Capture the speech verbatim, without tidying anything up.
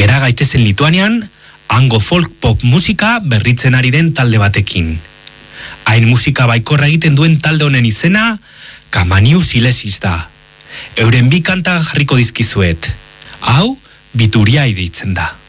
Gera gaitezen Lituanian, hango folk pop musika berritzen ari den talde batekin. Hain musika baikorra egiten duen talde honen izena, Kamaniu Silesis da. Euren bi kanta jarriko dizkizuet. Hau, Bituriai deitzen da.